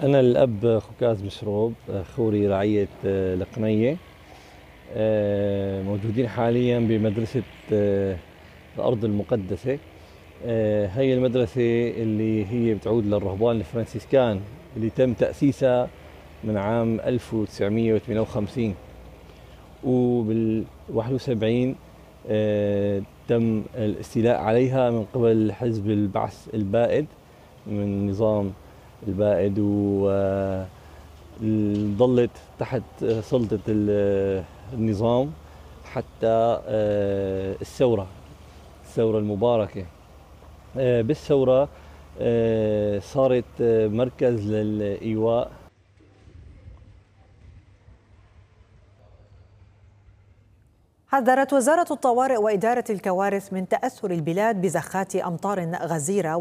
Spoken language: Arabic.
أنا الأب خكاز مشروب، خوري رعية القنية. موجودين حاليا بمدرسة الأرض المقدسة. هي المدرسة اللي هي بتعود للرهبان الفرنسيسكان اللي تم تأسيسها من عام 1958، وبال 71 تم الاستيلاء عليها من قبل حزب البعث البائد من نظام البائد، وظلت تحت سلطة النظام حتى الثورة المباركة. بالثورة صارت مركز للإيواء. حذرت وزارة الطوارئ وإدارة الكوارث من تأثر البلاد بزخات أمطار غزيرة